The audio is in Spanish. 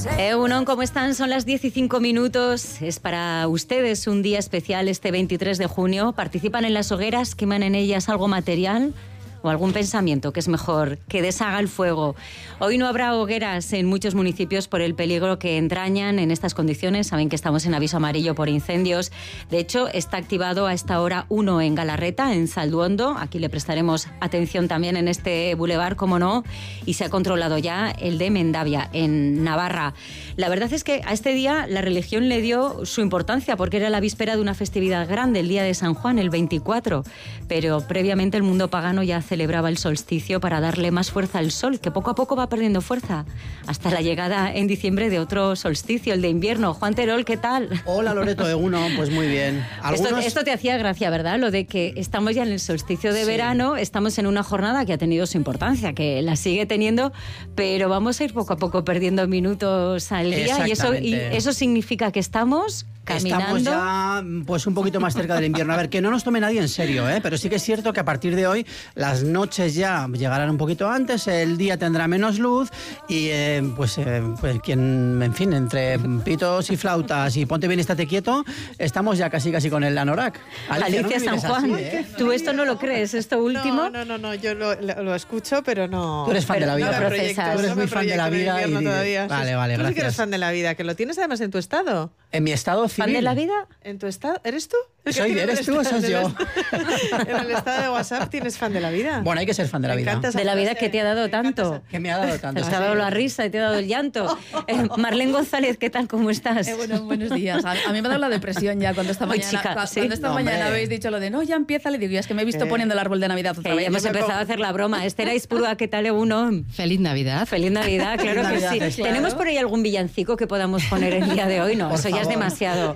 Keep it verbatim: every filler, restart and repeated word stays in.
Egunon, ¿cómo están? Son las diez y cinco minutos. Es para ustedes un día especial este veintitrés de junio. ¿Participan en las hogueras? ¿Queman en ellas algo material? ¿O algún pensamiento que es mejor que deshaga el fuego? Hoy no habrá hogueras en muchos municipios por el peligro que entrañan en estas condiciones. Saben que estamos en aviso amarillo por incendios. De hecho, está activado a esta hora uno en Galarreta, en Zalduondo. Aquí le prestaremos atención también en este bulevar, como no. Y se ha controlado ya el de Mendavia, en Navarra. La verdad es que a este día la religión le dio su importancia porque era la víspera de una festividad grande, el día de San Juan, el veinticuatro. Pero previamente el mundo pagano ya celebraba el solsticio para darle más fuerza al sol, que poco a poco va perdiendo fuerza, hasta la llegada en diciembre de otro solsticio, el de invierno. Juan Terol, ¿qué tal? Hola Loreto, Egunon, pues muy bien. Algunos... Esto, esto te hacía gracia, ¿verdad? Lo de que estamos ya en el solsticio de sí. verano, estamos en una jornada que ha tenido su importancia, que la sigue teniendo, pero vamos a ir poco a poco perdiendo minutos al día y eso, y eso significa que estamos... caminando. Estamos ya pues un poquito más cerca del invierno. A ver, que no nos tome nadie en serio, ¿eh? Pero sí que es cierto que a partir de hoy las noches ya llegarán un poquito antes, el día tendrá menos luz y eh, pues, eh, pues quien, en fin, entre pitos y flautas y ponte bien, estate quieto, estamos ya casi casi con el anorak. Alicia, Alicia no San Juan, así, ¿eh? ¿Tú esto no lo crees, esto último? No, no, no, no yo lo, lo, lo escucho, pero no... Tú eres fan pero de la vida. No proyecto, Tú eres no muy fan de la vida. Y todavía. Vale, vale, Tú gracias. sí que eres fan de la vida, que lo tienes además en tu estado. En mi estado civil. ¿Fan de la vida? ¿En tu estado? ¿Eres tú? Soy, ¿Eres tú o sos yo? En el estado de WhatsApp tienes fan de la vida. Bueno, hay que ser fan de la vida. De la vida que te ha dado tanto. Que me ha dado tanto. Te ha dado la risa y te ha dado el llanto. Eh, Marlene González, ¿qué tal? ¿Cómo estás? Eh, bueno, buenos días. A, a mí me ha dado la depresión ya cuando esta Uy, mañana, chica, cuando ¿sí? esta No, mañana hombre. habéis dicho lo de no, ya empieza, le digo, ya es que me he visto ¿Qué? poniendo el árbol de Navidad otra Que vez. ya hemos Yo me empezado pongo- a hacer la broma. Esther Aispurua, ¿qué tal, uno? Feliz Navidad. Feliz Navidad, claro Feliz que Navidad, sí. claro. ¿Tenemos por ahí algún villancico que podamos poner el día de hoy? No, Por eso ya es favor. demasiado.